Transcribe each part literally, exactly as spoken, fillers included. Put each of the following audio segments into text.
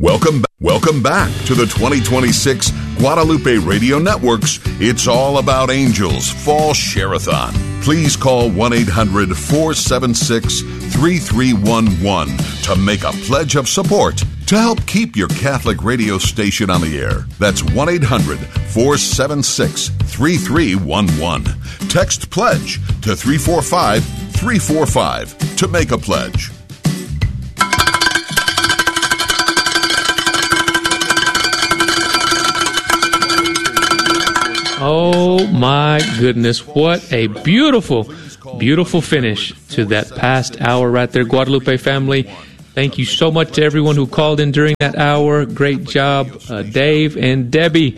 Welcome, welcome back to the twenty twenty-six Guadalupe Radio Network's It's All About Angels Fall Share-a-thon. Please call one eight hundred four seven six three three one one to make a pledge of support to help keep your Catholic radio station on the air. That's one eight hundred four seven six three three one one. Text PLEDGE to three four five three four five to make a pledge. Oh my goodness, what a beautiful, beautiful finish to that past hour right there, Guadalupe family. Thank you so much to everyone who called in during that hour. Great job, uh, Dave and Debbie.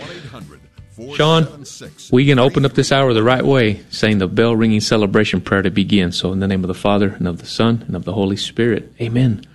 Sean, we can open up this hour the right way, saying the bell-ringing celebration prayer to begin. So in the name of the Father, and of the Son, and of the Holy Spirit, amen.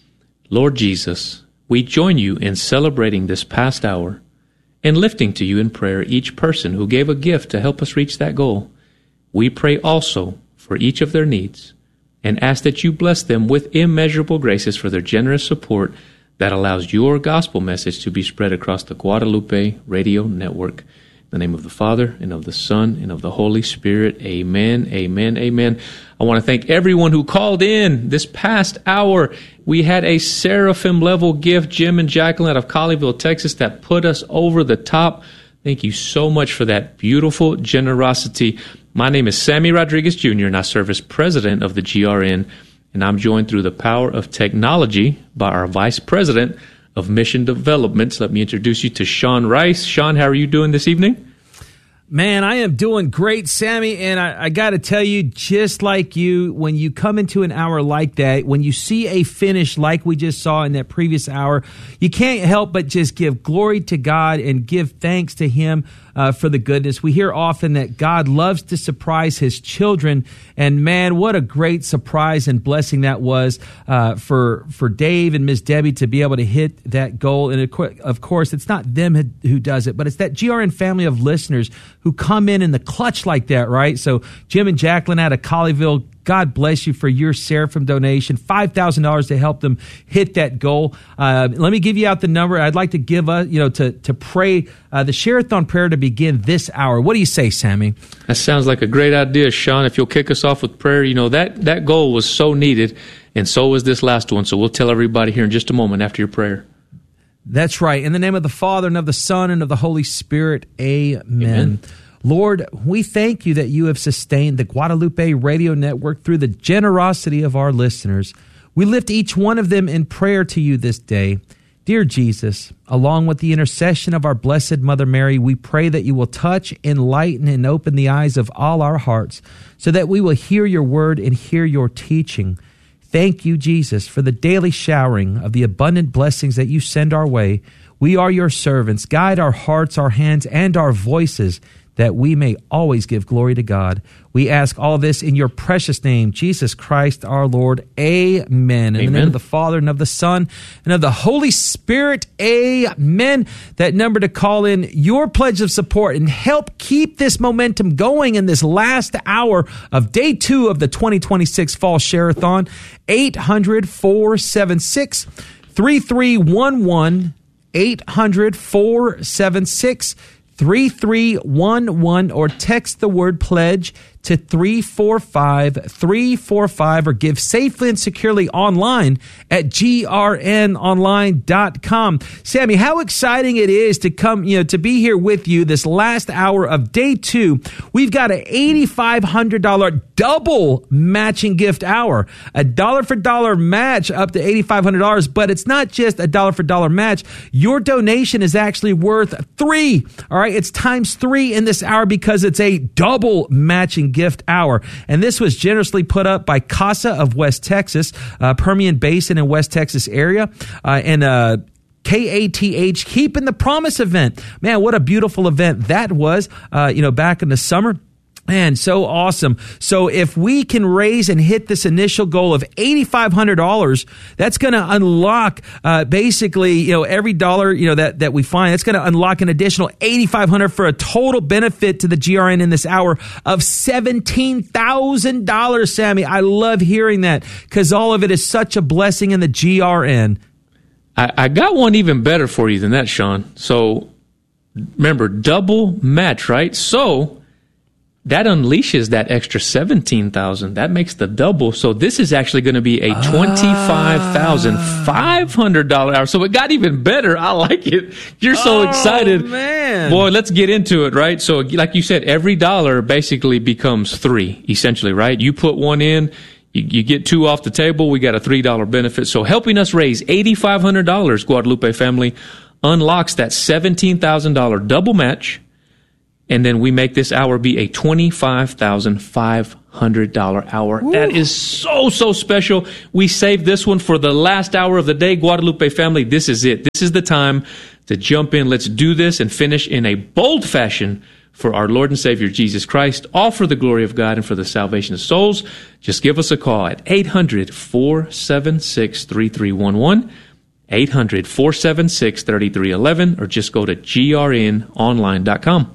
Lord Jesus, we join you in celebrating this past hour and lifting to you in prayer each person who gave a gift to help us reach that goal. We pray also for each of their needs and ask that you bless them with immeasurable graces for their generous support that allows your gospel message to be spread across the Guadalupe Radio Network. In the name of the Father, and of the Son, and of the Holy Spirit, amen, amen, amen. I want to thank everyone who called in this past hour. We had a seraphim-level gift, Jim and Jacqueline out of Colleyville, Texas, that put us over the top. Thank you so much for that beautiful generosity. My name is Sammy Rodriguez Junior, and I serve as president of the G R N, and I'm joined through the power of technology by our vice president of mission development. So let me introduce you to Sean Rice. Sean, how are you doing this evening? Man, I am doing great, Sammy, and I, I got to tell you, just like you, when you come into an hour like that, when you see a finish like we just saw in that previous hour, you can't help but just give glory to God and give thanks to Him uh, for the goodness. We hear often that God loves to surprise His children, and man, what a great surprise and blessing that was uh, for for Dave and Miss Debbie to be able to hit that goal. And of course, it's not them who does it, but it's that G R N family of listeners who come in in the clutch like that, right? So Jim and Jacqueline out of Colleyville, God bless you for your Seraphim donation, five thousand dollars to help them hit that goal. Uh, let me give you out the number. I'd like to give us, you know, to to pray uh, the Share-a-thon prayer to begin this hour. What do you say, Sammy? That sounds like a great idea, Sean. If you'll kick us off with prayer, you know, that, that goal was so needed, and so was this last one. So we'll tell everybody here in just a moment after your prayer. That's right. In the name of the Father, and of the Son, and of the Holy Spirit, amen. Amen. Lord, we thank you that you have sustained the Guadalupe Radio Network through the generosity of our listeners. We lift each one of them in prayer to you this day. Dear Jesus, along with the intercession of our Blessed Mother Mary, we pray that you will touch, enlighten, and open the eyes of all our hearts so that we will hear your word and hear your teaching. Thank you, Jesus, for the daily showering of the abundant blessings that you send our way. We are your servants. Guide our hearts, our hands, and our voices, that we may always give glory to God. We ask all this in your precious name, Jesus Christ our Lord. Amen. In Amen. the name of the Father, and of the Son, and of the Holy Spirit. Amen. That number to call in your pledge of support and help keep this momentum going in this last hour of day two of the twenty twenty-six Fall Share-a-thon. eight hundred four seven six three three one one. eight hundred four seven six three three one one, or text the word pledge to three four five three four five, or give safely and securely online at G R N online dot com. Sammy, how exciting it is to come, you know, to be here with you this last hour of day two. We've got an eight thousand five hundred dollars double matching gift hour, a dollar for dollar match up to eight thousand five hundred dollars, but it's not just a dollar for dollar match. Your donation is actually worth three. All right. It's times three in this hour because it's a double matching gift hour. And this was generously put up by CASA of West Texas, uh, Permian Basin in West Texas area, uh, and uh, K A T H Keeping the Promise event. Man, what a beautiful event that was, uh, you know, back in the summer. Man, so awesome. So if we can raise and hit this initial goal of eight thousand five hundred dollars, that's going to unlock uh, basically, you know, every dollar, you know, that, that we find, that's going to unlock an additional eight thousand five hundred dollars for a total benefit to the G R N in this hour of seventeen thousand dollars, Sammy. I love hearing that because all of it is such a blessing in the G R N. I, I got one even better for you than that, Sean. So remember, double match, right? So that unleashes that extra seventeen thousand dollars. That makes the double. So this is actually going to be a twenty-five thousand five hundred dollars hour. So it got even better. I like it. You're so oh, excited. Man. Boy, let's get into it, right? So like you said, every dollar basically becomes three, essentially, right? You put one in, you, you get two off the table, we got a three dollar benefit. So helping us raise eight thousand five hundred dollars, Guadalupe family, unlocks that seventeen thousand dollars double match. And then we make this hour be a twenty-five thousand five hundred dollars hour. Woo. That is so, so special. We saved this one for the last hour of the day. Guadalupe family, this is it. This is the time to jump in. Let's do this and finish in a bold fashion for our Lord and Savior, Jesus Christ, all for the glory of God and for the salvation of souls. Just give us a call at eight hundred, four seven six, three three one one, eight hundred, four seven six, three three one one, or just go to G R N online dot com.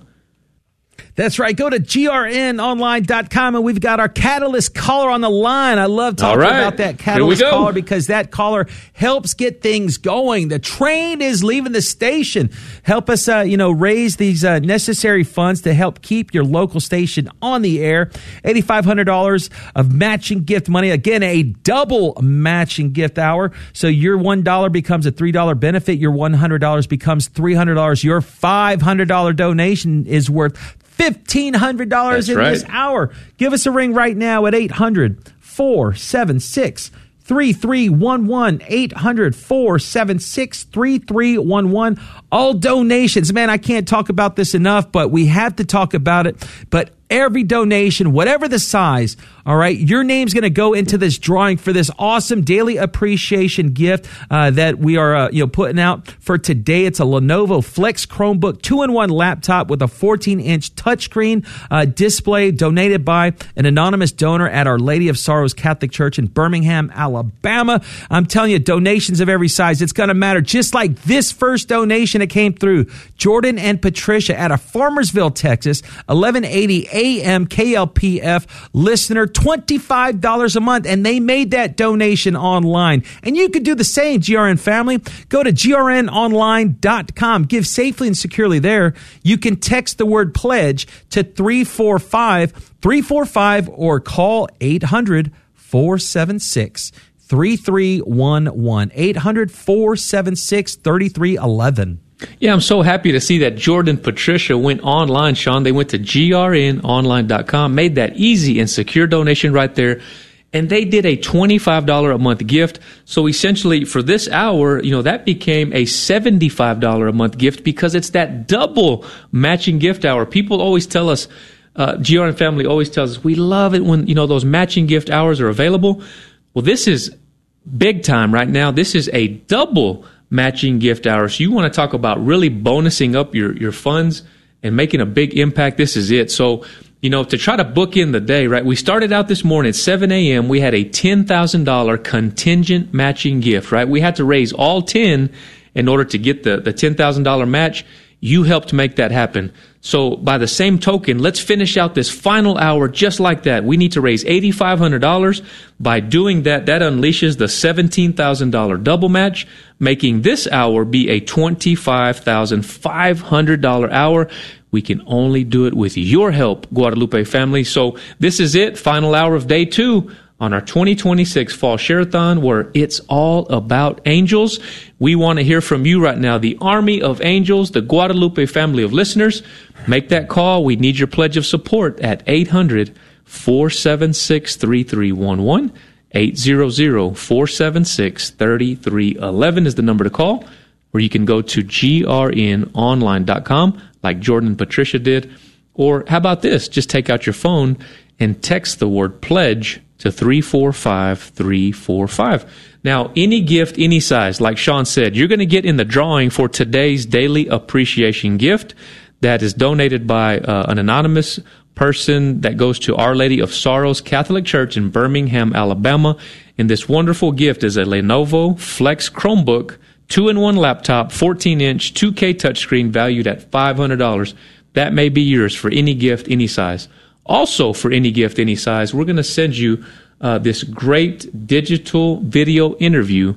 That's right. Go to G R N online dot com, and we've got our Catalyst caller on the line. I love talking right. about that Catalyst caller because that caller helps get things going. The train is leaving the station. Help us, uh, you know, raise these uh, necessary funds to help keep your local station on the air. eight thousand five hundred dollars of matching gift money. Again, a double matching gift hour. So your one dollar becomes a three dollar benefit. Your one hundred dollars becomes three hundred dollars. Your five hundred dollars donation is worth fifteen hundred dollars in right. this hour. Give us a ring right now at eight hundred, four seven six, three three one one, eight hundred, four seven six, three three one one. All donations. Man, I can't talk about this enough, but we have to talk about it. But every donation, whatever the size, all right, your name's going to go into this drawing for this awesome daily appreciation gift uh, that we are uh, you know putting out for today. It's a Lenovo Flex Chromebook two in one laptop with a fourteen inch touchscreen uh, display donated by an anonymous donor at Our Lady of Sorrows Catholic Church in Birmingham, Alabama. I'm telling you, donations of every size, it's going to matter. Just like this first donation that came through, Jordan and Patricia out of Farmersville, Texas, eleven eighty A M K L P F listener, twenty-five dollars a month, and they made that donation online. And you could do the same, G R N family. Go to G R N online dot com. Give safely and securely there. You can text the word pledge to three four five, three four five or call eight hundred, four seven six, three three one one. eight hundred, four seven six, three three one one. Yeah, I'm so happy to see that Jordan Patricia went online, Sean. They went to G R N online dot com, made that easy and secure donation right there, and they did a twenty-five dollars a month gift. So essentially, for this hour, you know, that became a seventy-five dollars a month gift because it's that double matching gift hour. People always tell us, uh, G R N family always tells us, we love it when, you know, those matching gift hours are available. Well, this is big time right now. This is a double matching gift hour. So you want to talk about really bonusing up your, your funds and making a big impact. This is it. So, you know, to try to book in the day, right? We started out this morning at seven a.m. We had a ten thousand dollars contingent matching gift, right? We had to raise all ten in order to get the, the ten thousand dollars match. You helped make that happen. So by the same token, let's finish out this final hour just like that. We need to raise eight thousand five hundred dollars. By doing that, that unleashes the seventeen thousand dollars double match, making this hour be a twenty-five thousand five hundred dollars hour. We can only do it with your help, Guadalupe family. So this is it, final hour of day two on our twenty twenty-six Fall Share-a-thon, where it's all about angels. We want to hear from you right now, the army of angels, the Guadalupe family of listeners. Make that call. We need your pledge of support at eight hundred, four seven six, three three one one. eight hundred, four seven six, three three one one is the number to call, or you can go to G R N online dot com like Jordan and Patricia did. Or how about this? Just take out your phone and text the word pledge to three four five, three four five. Now, any gift, any size, like Sean said, you're going to get in the drawing for today's daily appreciation gift that is donated by uh, an anonymous person that goes to Our Lady of Sorrows Catholic Church in Birmingham, Alabama. And this wonderful gift is a Lenovo Flex Chromebook, two in one laptop, fourteen inch, two K touchscreen, valued at five hundred dollars. That may be yours for any gift, any size. Also, for any gift, any size, we're going to send you uh, this great digital video interview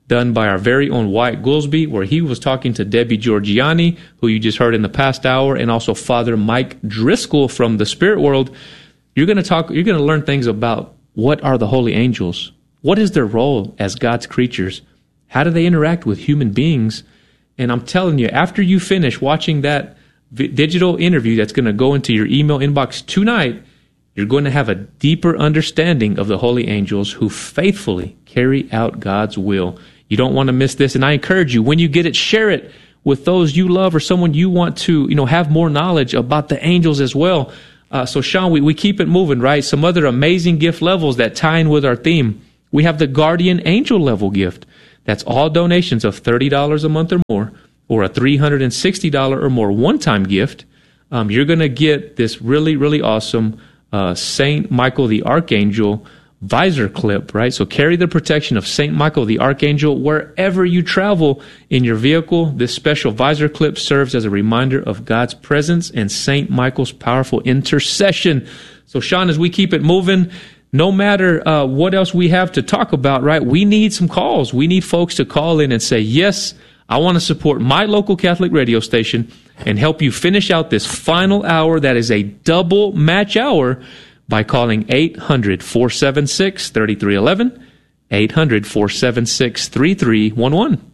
done by our very own Wyatt Goolsby, where he was talking to Debbie Georgianni, who you just heard in the past hour, and also Father Mike Driscoll from the Spirit World. You're going to talk, you're going to learn things about what are the holy angels? What is their role as God's creatures? How do they interact with human beings? And I'm telling you, after you finish watching that v- digital interview that's going to go into your email inbox tonight, you're going to have a deeper understanding of the holy angels who faithfully carry out God's will. You don't want to miss this. And I encourage you, when you get it, share it with those you love or someone you want to, you know, have more knowledge about the angels as well. Uh, so, Sean, we, we keep it moving, right? Some other amazing gift levels that tie in with our theme. We have the Guardian Angel level gift. That's all donations of thirty dollars a month or more, or a three hundred sixty dollars or more one-time gift. Um, you're going to get this really, really awesome uh, Saint Michael the Archangel visor clip, right? So carry the protection of Saint Michael the Archangel wherever you travel in your vehicle. This special visor clip serves as a reminder of God's presence and Saint Michael's powerful intercession. So, Sean, as we keep it moving, no matter uh, what else we have to talk about, right, we need some calls. We need folks to call in and say, yes, I want to support my local Catholic radio station and help you finish out this final hour that is a double match hour by calling eight hundred, four seven six, three three one one, eight hundred, four seven six, three three one one.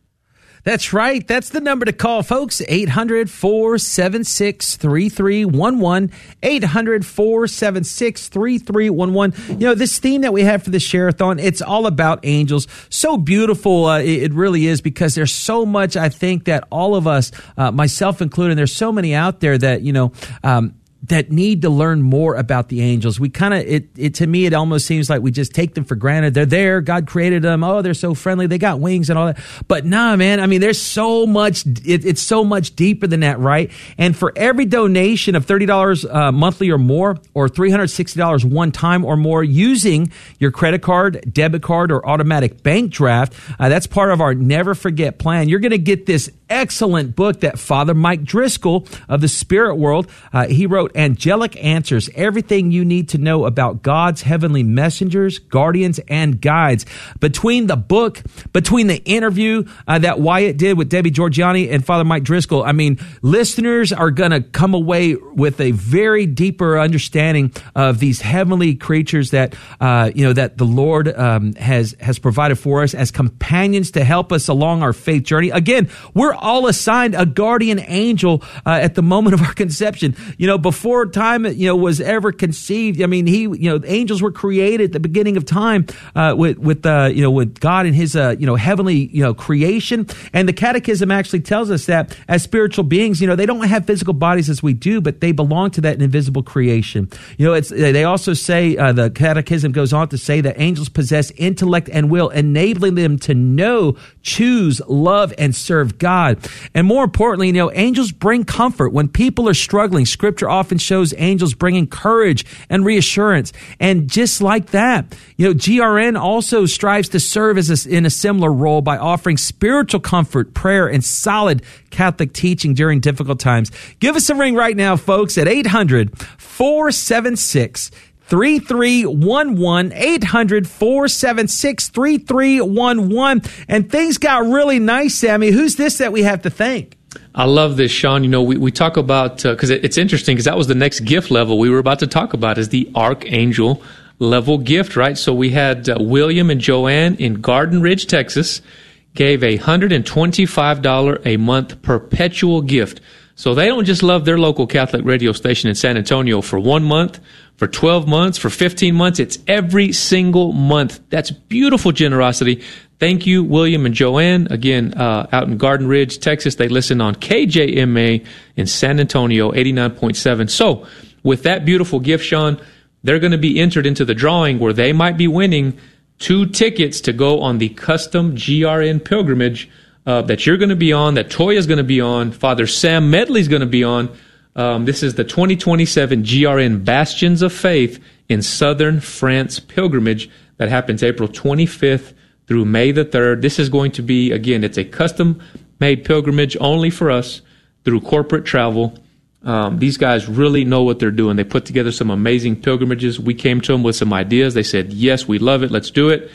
That's right. That's the number to call, folks. eight hundred, four seven six, three three one one. eight hundred, four seven six, three three one one. You know, this theme that we have for the Share-a-thon, it's all about angels. So beautiful uh, it, it really is, because there's so much, I think, that all of us, uh, myself included, and there's so many out there that, you know, um, that need to learn more about the angels. We kind of, it, it, to me, it almost seems like we just take them for granted. They're there. God created them. Oh, they're so friendly. They got wings and all that. But nah, man, I mean, there's so much, it, it's so much deeper than that, right? And for every donation of thirty dollars uh, monthly or more, or three hundred sixty dollars one time or more using your credit card, debit card, or automatic bank draft, uh, that's part of our Never Forget plan. You're going to get this excellent book that Father Mike Driscoll of the Spirit World, uh, he wrote Angelic Answers, everything you need to know about God's heavenly messengers, guardians, and guides. Between the book, between the interview uh, that Wyatt did with Debbie Georgianni and Father Mike Driscoll, I mean, listeners are going to come away with a very deeper understanding of these heavenly creatures that, uh, you know, that the Lord um, has, has provided for us as companions to help us along our faith journey. Again, we're all assigned a guardian angel uh, at the moment of our conception. You know, before time, you know, was ever conceived. I mean, he, you know, angels were created at the beginning of time uh, with, with, uh, you know, with God and His, uh, you know, heavenly, you know, creation. And the Catechism actually tells us that as spiritual beings, you know, they don't have physical bodies as we do, but they belong to that invisible creation. You know, it's. They also say uh, the Catechism goes on to say that angels possess intellect and will, enabling them to know, choose, love, and serve God. And more importantly, you know, angels bring comfort when people are struggling. Scripture often shows angels bringing courage and reassurance. And just like that, you know, G R N also strives to serve as a, in a similar role by offering spiritual comfort, prayer, and solid Catholic teaching during difficult times. Give us a ring right now, folks, at eight hundred, four seven six, three three one one, eight hundred, four seven six, three three one one. And things got really nice, Sammy. Who's this that we have to thank? I love this, Sean. You know, we, we talk about, because uh, it, it's interesting, because that was the next gift level we were about to talk about, is the Archangel level gift, right? So we had uh, William and Joanne in Garden Ridge, Texas, gave a one hundred twenty-five dollars a month perpetual gift. So they don't just love their local Catholic radio station in San Antonio for one month, for twelve months, for fifteen months. It's every single month. That's beautiful generosity. Thank you, William and Joanne. Again, uh, out in Garden Ridge, Texas, they listen on K J M A in San Antonio, eighty-nine point seven. So with that beautiful gift, Sean, they're going to be entered into the drawing where they might be winning two tickets to go on the custom G R N pilgrimage uh, that you're going to be on, that Toya's going to be on, Father Sam Medley's going to be on. Um, this is the twenty twenty-seven G R N Bastions of Faith in Southern France pilgrimage that happens April twenty-fifth through May the third. This is going to be, again, it's a custom-made pilgrimage only for us through corporate travel. Um, these guys really know what they're doing. They put together some amazing pilgrimages. We came to them with some ideas. They said, yes, we love it. Let's do it.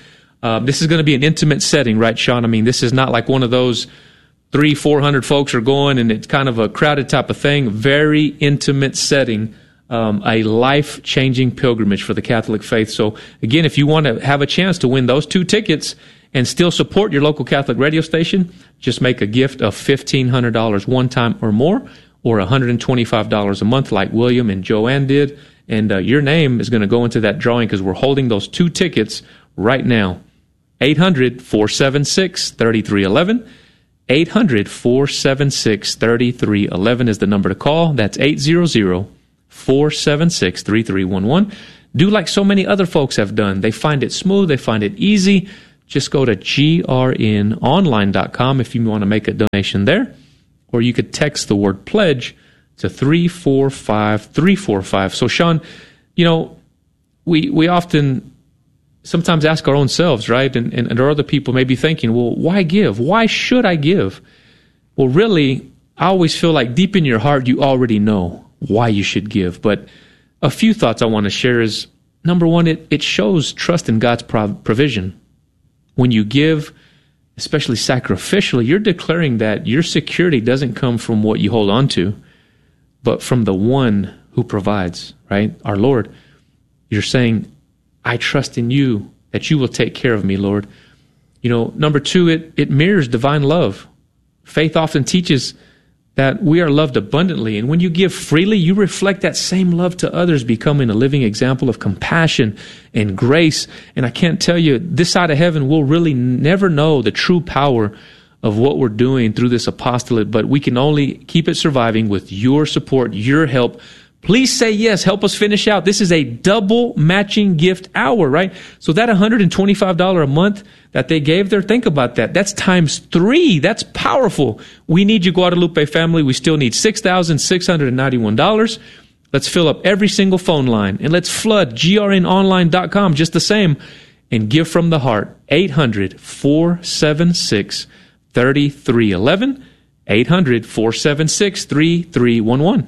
Uh, this is going to be an intimate setting, right, Sean? I mean, this is not like one of those three, four hundred folks are going and it's kind of a crowded type of thing. Very intimate setting, um, a life-changing pilgrimage for the Catholic faith. So, again, if you want to have a chance to win those two tickets and still support your local Catholic radio station, just make a gift of fifteen hundred dollars one time or more, or one hundred twenty-five dollars a month like William and Joanne did. And uh, your name is going to go into that drawing because we're holding those two tickets right now. eight hundred, four seven six, three three one one. eight hundred, four seven six, three three one one is the number to call. That's eight hundred, four seven six, three three one one. Do like so many other folks have done. They find it smooth. They find it easy. Just go to G R N online dot com if you want to make a donation there. Or you could text the word pledge to three four five three four five. So, Sean, you know, we we often sometimes ask our own selves, right? And, and, and other people may be thinking, well, why give? Why should I give? Well, really, I always feel like deep in your heart, you already know why you should give. But a few thoughts I want to share is, number one, it, it shows trust in God's prov- provision. When you give, especially sacrificially, you're declaring that your security doesn't come from what you hold on to, but from the one who provides, right? Our Lord. You're saying, I trust in you, that you will take care of me, Lord. You know, number two, it, it mirrors divine love. Faith often teaches that we are loved abundantly. And when you give freely, you reflect that same love to others, becoming a living example of compassion and grace. And I can't tell you, this side of heaven, we'll really never know the true power of what we're doing through this apostolate, but we can only keep it surviving with your support, your help. Please say yes. Help us finish out. This is a double matching gift hour, right? So that one hundred twenty-five dollars a month that they gave there, think about that. That's times three. That's powerful. We need you, Guadalupe family. We still need six thousand six hundred ninety-one dollars. Let's fill up every single phone line, and let's flood G R N online dot com just the same and give from the heart. eight hundred, four seven six, three three one one. eight hundred, four seven six, three three one one.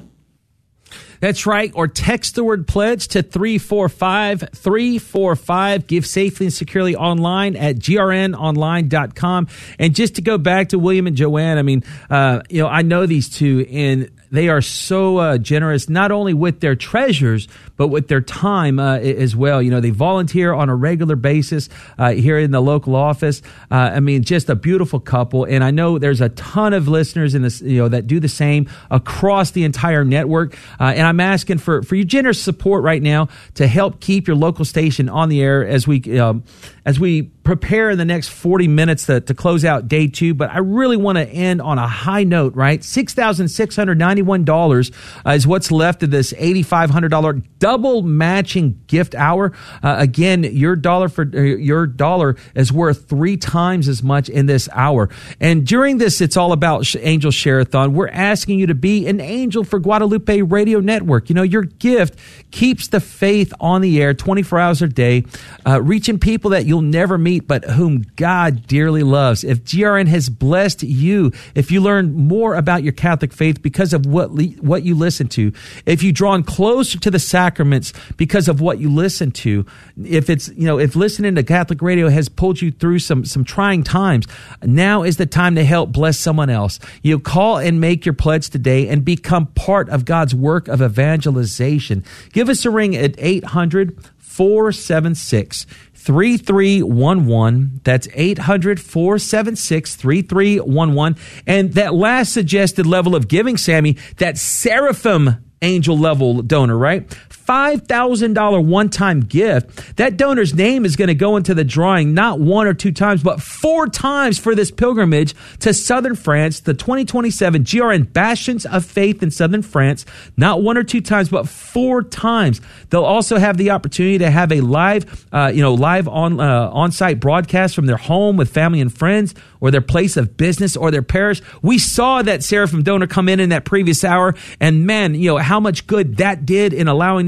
That's right. Or text the word pledge to three four five three four five. Give safely and securely online at G R N online dot com. And just to go back to William and Joanne, I mean, uh, you know, I know these two, and they are so uh, generous, not only with their treasures, but with their time uh, as well. You know, they volunteer on a regular basis uh, here in the local office. Uh, I mean, just a beautiful couple. And I know there's a ton of listeners in this, you know, that do the same across the entire network. Uh, and I'm asking for, for your generous support right now to help keep your local station on the air as we um, as we prepare in the next forty minutes to, to close out day two. But I really want to end on a high note, right? six thousand six hundred ninety-one dollars uh, is what's left of this eight thousand five hundred dollars double matching gift hour. Uh, again, your dollar for uh, your dollar is worth three times as much in this hour. And during this, it's all about Angel Share-a-thon. We're asking you to be an angel for Guadalupe Radio Network. You know, your gift keeps the faith on the air twenty-four hours a day, uh, reaching people that you'll never meet, but whom God dearly loves. If G R N has blessed you, if you learn more about your Catholic faith because of what le- what you listen to, if you've drawn closer to the sacraments because of what you listen to, if it's, you know, if listening to Catholic radio has pulled you through some some trying times, now is the time to help bless someone else. You call and make your pledge today and become part of God's work of evangelization. Give us a ring at eight hundred, four seven six, three three one one. That's eight hundred, four seven six, three three one one. And that last suggested level of giving, Sammy, that Seraphim angel level donor, right? five thousand dollars one-time gift. That donor's name is going to go into the drawing not one or two times, but four times for this pilgrimage to southern France, the twenty twenty-seven G R N Bastions of Faith in southern France. Not one or two times, but four times. They'll also have the opportunity to have a live, uh, you know, live on uh, on-site broadcast from their home with family and friends, or their place of business, or their parish. We saw that Seraphim donor come in in that previous hour, and man, you know, how much good that did in allowing them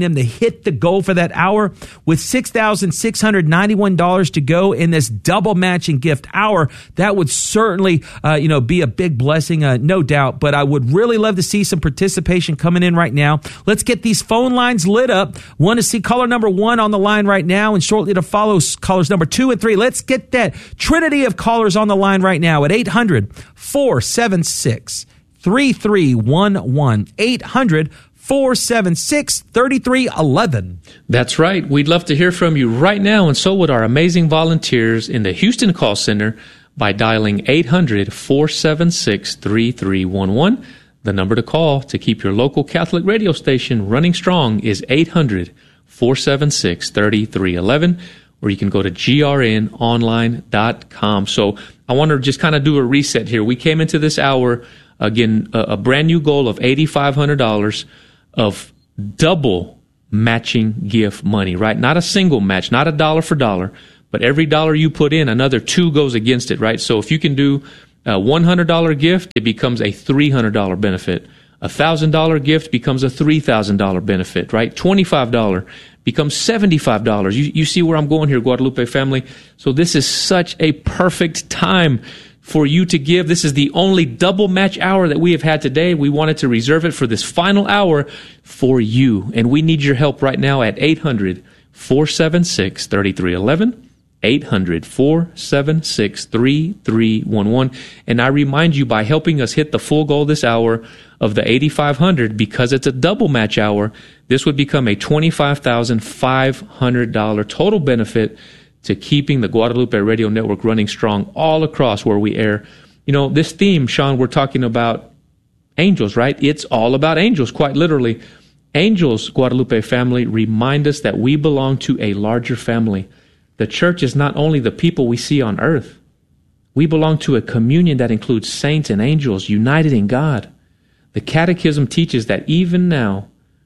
p.m. to hit the goal for that hour. With six thousand six hundred ninety-one dollars to go in this double matching gift hour, that would certainly, uh, you know, be a big blessing, uh, no doubt. But I would really love to see some participation coming in right now. Let's get these phone lines lit up. Want to see caller number one on the line right now, and shortly to follow callers number two and three. Let's get that trinity of callers on the line right now at eight hundred, four seven six, three three one one. eight hundred, four seven six, three three one one. That's right. We'd love to hear from you right now, and so would our amazing volunteers in the Houston call center by dialing eight hundred, four seven six, three three one one. The number to call to keep your local Catholic radio station running strong is eight hundred, four seven six, three three one one, or you can go to G R N online dot com. So I want to just kind of do a reset here. We came into this hour, again, a, a brand new goal of eight thousand five hundred dollars of double matching gift money, right? Not a single match, not a dollar for dollar, but every dollar you put in, another two goes against it, right? So if you can do a one hundred dollars gift, it becomes a three hundred dollars benefit. A one thousand dollars gift becomes a three thousand dollars benefit, right? twenty-five dollars becomes seventy-five dollars. You, you see where I'm going here, Guadalupe family? So this is such a perfect time for you to give. This is the only double match hour that we have had today. We wanted to reserve it for this final hour for you. And we need your help right now at eight hundred, four seven six, three three one one. eight hundred, four seven six, three three one one. And I remind you, by helping us hit the full goal this hour of the eight thousand five hundred dollars, because it's a double match hour, this would become a twenty-five thousand five hundred dollars total benefit to keeping the Guadalupe Radio Network running strong all across where we air. You know, this theme, Sean, we're talking about angels, right? It's all about angels, quite literally. Angels, Guadalupe family, remind us that we belong to a larger family. The church is not only the people we see on earth. We belong to a communion that includes saints and angels united in God. The Catechism teaches that even now,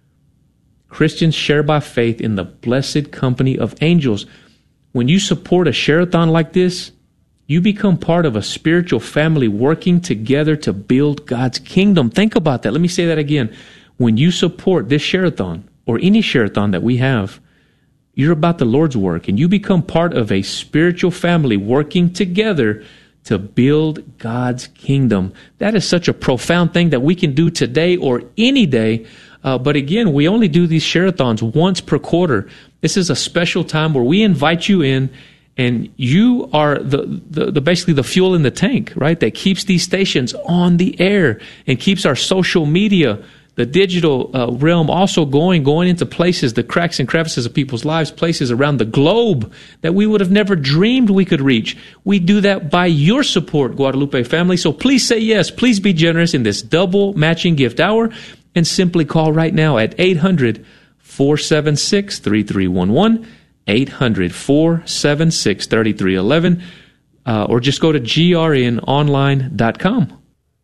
Christians share by faith in the blessed company of angels. When you support a share-a-thon like this, you become part of a spiritual family working together to build God's kingdom. Think about that. Let me say that again. When you support this share-a-thon, or any share-a-thon that we have, you're about the Lord's work, and you become part of a spiritual family working together to build God's kingdom. That is such a profound thing that we can do today or any day. Uh, but again, we only do these share-a-thons once per quarter. This is a special time where we invite you in, and you are the, the, the basically the fuel in the tank, right? That keeps these stations on the air and keeps our social media, the digital uh, realm also going, going into places, the cracks and crevices of people's lives, places around the globe that we would have never dreamed we could reach. We do that by your support, Guadalupe family. So please say yes. Please be generous in this double matching gift hour, and simply call right now at eight hundred, four seven six, three three one one, eight hundred, four seven six, three three one one, uh, or just go to G R N online dot com.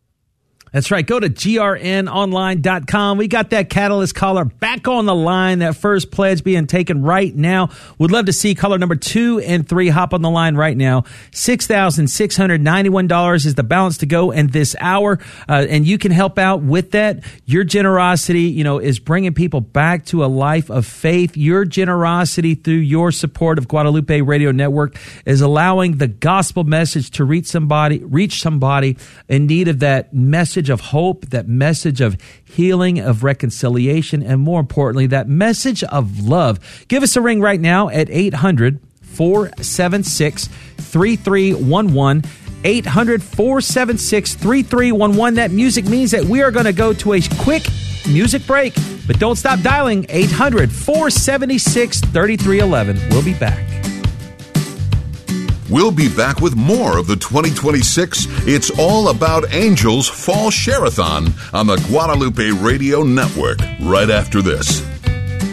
That's right. Go to G R N online dot com. We got that Catalyst caller back on the line. That first pledge being taken right now. Would love to see caller number two and three hop on the line right now. six thousand six hundred ninety-one dollars is the balance to go in this hour. Uh, and you can help out with that. Your generosity, you know, is bringing people back to a life of faith. Your generosity through your support of Guadalupe Radio Network is allowing the gospel message to reach somebody, reach somebody in need of that message of hope, that message of healing, of reconciliation, and more importantly, that message of love. Give us a ring right now at eight hundred, four seven six, three three one one. eight hundred, four seven six, three three one one. That music means that we are going to go to a quick music break, but don't stop dialing eight hundred, four seven six, three three one one. We'll be back. We'll be back with more of the twenty twenty-six It's All About Angels Fall Share-a-thon on the Guadalupe Radio Network right after this.